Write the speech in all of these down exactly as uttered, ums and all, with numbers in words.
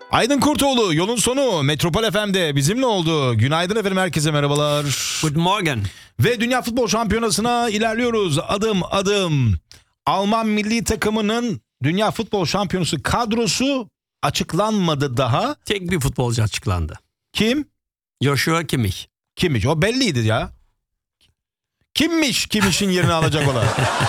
Aydın Kurtoğlu yolun sonu Metropol F M'de bizimle oldu. Günaydın efendim, herkese merhabalar. Good morning. Ve Dünya Futbol Şampiyonası'na ilerliyoruz adım adım. Alman milli takımının Dünya Futbol Şampiyonası kadrosu açıklanmadı daha. Tek bir futbolcu açıklandı. Kim? Joshua Kimmich. Kimmiş? O belliydi ya. Kimmiş Kimmich'in yerini alacak olan?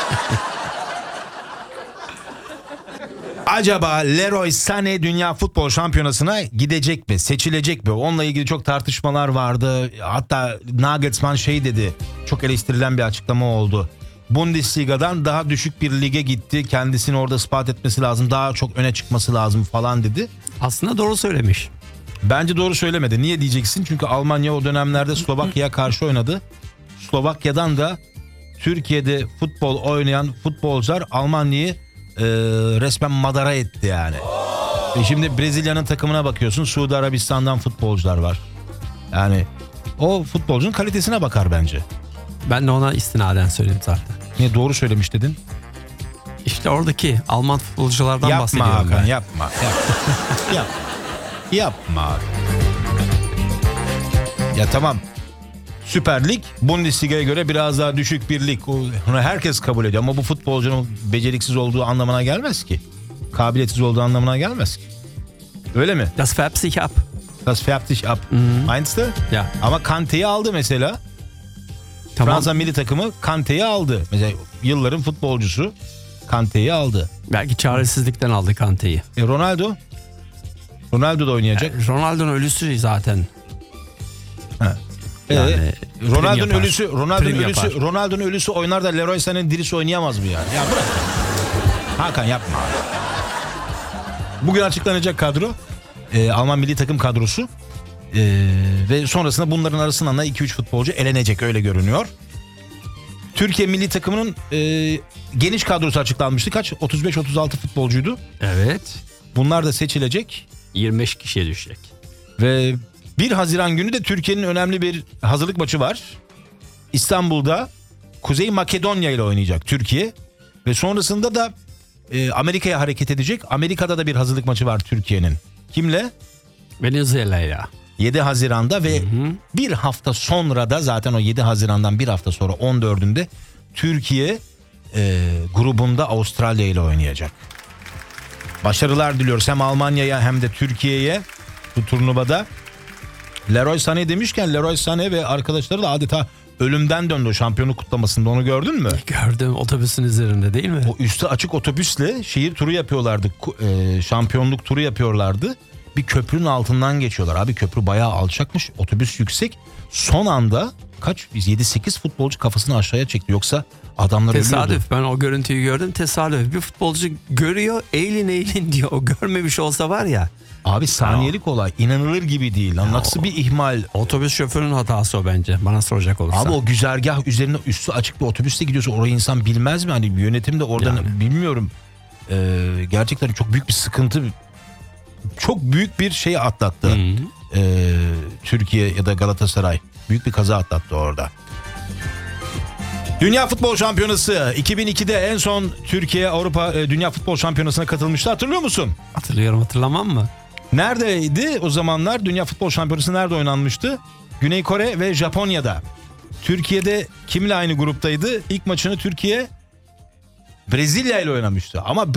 Acaba Leroy Sané Dünya Futbol Şampiyonası'na gidecek mi? Seçilecek mi? Onunla ilgili çok tartışmalar vardı. Hatta Nagelsmann şey dedi. Çok eleştirilen bir açıklama oldu. Bundesliga'dan daha düşük bir lige gitti. Kendisini orada ispat etmesi lazım. Daha çok öne çıkması lazım falan dedi. Aslında doğru söylemiş. Bence doğru söylemedi. Niye diyeceksin? Çünkü Almanya o dönemlerde Slovakya'ya karşı oynadı. Slovakya'dan da Türkiye'de futbol oynayan futbolcular Almanya'yı e, resmen madara etti yani. E şimdi Brezilya'nın takımına bakıyorsun. Suudi Arabistan'dan futbolcular var. Yani o futbolcunun kalitesine bakar bence. Ben de ona istinaden söyleyeyim zaten. Niye doğru söylemiş dedin? İşte oradaki Alman futbolculardan Yapma bahsediyorum Hakan, ben. yapma. Yapma. Yapma. Yapma. Ya tamam. Süper Lig Bundesliga'ya göre biraz daha düşük bir lig. Onu herkes kabul ediyor ama bu futbolcunun beceriksiz olduğu anlamına gelmez ki. Kabiliyetsiz olduğu anlamına gelmez ki. Öyle mi? Das färbt sich ab. Das färbt sich ab. Meinst du? Ya. Ama Kante'yi aldı mesela. Tamam. Fransa milli takımı Kante'yi aldı. Mesela yılların futbolcusu Kante'yi aldı. Belki çaresizlikten aldı Kante'yi. E Ronaldo? Ronaldo da oynayacak. Yani Ronaldo'nun ölüsü zaten. Ha. Yani Ee, prim Ronaldo'nun yapar. ölüsü, Ronaldo'nun Prim ölüsü, yapar. Ronaldo'nun ölüsü oynar da Leroy Sané'nin dirisi oynayamaz mı yani? Ya bırak. Hakan yapma. Bugün açıklanacak kadro. Ee, Alman milli takım kadrosu. Ee, ve sonrasında bunların arasından da iki üç futbolcu elenecek, öyle görünüyor. Türkiye milli takımının e, geniş kadrosu açıklanmıştı. Kaç? otuz beş otuz altı futbolcuydu. Evet. Bunlar da seçilecek. yirmi beş kişiye düşecek. Ve bir Haziran günü de Türkiye'nin önemli bir hazırlık maçı var. İstanbul'da Kuzey Makedonya ile oynayacak Türkiye. Ve sonrasında da e, Amerika'ya hareket edecek. Amerika'da da bir hazırlık maçı var Türkiye'nin. Kimle? Venezuela'ya. yedi Haziran'da ve hı hı. bir hafta sonra da zaten o yedi Haziran'dan bir hafta sonra on dördünde Türkiye e, grubunda Avustralya ile oynayacak. Başarılar diliyoruz hem Almanya'ya hem de Türkiye'ye bu turnuvada. Leroy Sané demişken Leroy Sané ve arkadaşları da adeta ölümden döndü o şampiyonluk kutlamasında, onu gördün mü? Gördüm, otobüsün üzerinde değil mi? O üstü açık otobüsle şehir turu yapıyorlardı, e, şampiyonluk turu yapıyorlardı. Bir köprünün altından geçiyorlar. Abi köprü bayağı alçakmış, otobüs yüksek. Son anda kaç yedi sekiz futbolcu kafasını aşağıya çekti, yoksa adamlar tesadüf, ölüyordu. ben o görüntüyü gördüm, tesadüf. Bir futbolcu görüyor, eğilin eğilin diyor. O görmemiş olsa var ya. Abi saniyelik olay, inanılır gibi değil. Lan nasıl bir ihmal. Otobüs şoförünün hatası o bence, bana soracak olursa. Abi o güzergah üzerine üstü açık bir otobüsle gidiyorsa orayı insan bilmez mi? Hani yönetim de oradan yani. Bilmiyorum. Ee, gerçekten çok büyük bir sıkıntı. Çok büyük bir şey atlattı. Ee, Türkiye ya da Galatasaray. Büyük bir kaza atlattı orada. Dünya Futbol Şampiyonası iki bin ikide en son Türkiye Avrupa Dünya Futbol Şampiyonası'na katılmıştı. Hatırlıyor musun? Hatırlıyorum, hatırlamam mı? Neredeydi o zamanlar? Dünya Futbol Şampiyonası nerede oynanmıştı? Güney Kore ve Japonya'da. Türkiye'de kimle aynı gruptaydı? İlk maçını Türkiye Brezilya ile oynamıştı. Ama